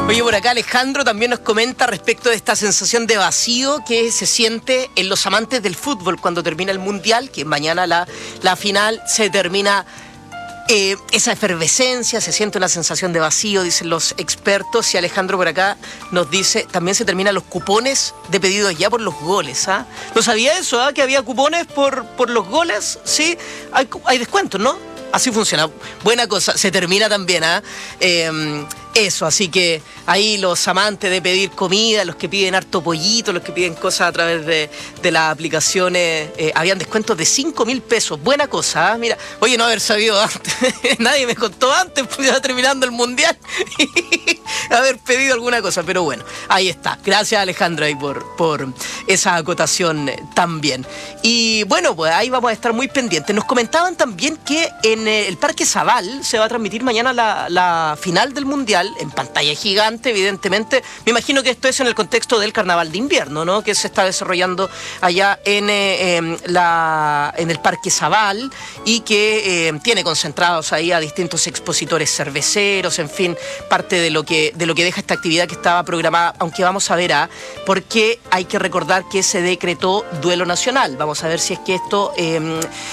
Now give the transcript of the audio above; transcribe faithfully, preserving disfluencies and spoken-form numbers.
Oye, por acá Alejandro también nos comenta respecto de esta sensación de vacío que se siente en los amantes del fútbol cuando termina el Mundial, que mañana la, la final se termina eh, esa efervescencia, se siente una sensación de vacío, dicen los expertos, y Alejandro por acá nos dice, también se terminan los cupones de pedidos ya por los goles, ¿ah? No sabía eso, ¿ah? Que había cupones por, por los goles, sí, hay, hay descuentos, ¿no? Así funciona. Buena cosa. Se termina también, ¿ah? ¿eh? Eso, así que ahí los amantes de pedir comida, los que piden harto pollito, los que piden cosas a través de, de las aplicaciones, eh, habían descuentos de cinco mil pesos. Buena cosa, ¿ah? Mira, oye, no haber sabido antes. Nadie me contó antes, pues ya terminando el Mundial, haber pedido alguna cosa. Pero bueno, ahí está. Gracias, Alejandra, ahí por, por esa acotación también. Y bueno, pues ahí vamos a estar muy pendientes. Nos comentaban también que en el Parque Zabal se va a transmitir mañana la, la final del Mundial en pantalla gigante, evidentemente. Me imagino que esto es en el contexto del Carnaval de Invierno, ¿no? Que se está desarrollando allá en, eh, en, la, en el Parque Zabal y que eh, tiene concentrados ahí a distintos expositores cerveceros, en fin, parte de lo que de lo que deja esta actividad que estaba programada, aunque vamos a ver a, porque hay que recordar que se decretó duelo nacional. Vamos a ver si es que esto... Eh,